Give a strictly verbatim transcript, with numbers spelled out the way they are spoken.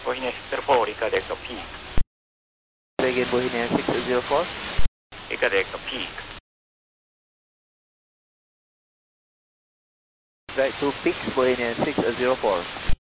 Bohemian six zero four, Rica Delta Peak. Again, Bohemian six zero four. Rica Delta Peak. Right to Peaks, Bohemian six zero four.